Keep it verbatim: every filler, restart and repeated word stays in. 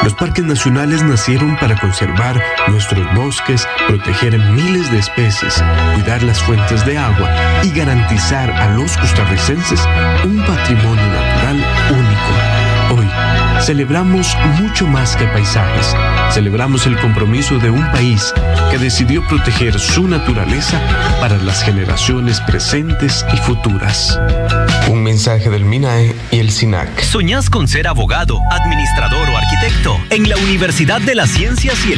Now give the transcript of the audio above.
Los parques nacionales nacieron para conservar nuestros bosques, proteger miles de especies, cuidar las fuentes de agua y garantizar a los costarricenses un patrimonio natural único. Hoy celebramos mucho más que paisajes. Celebramos el compromiso de un país que decidió proteger su naturaleza para las generaciones presentes y futuras. Un mensaje del MINAE y el SINAC. ¿Soñás con ser abogado, administrador o arquitecto? En la Universidad de las Ciencias y el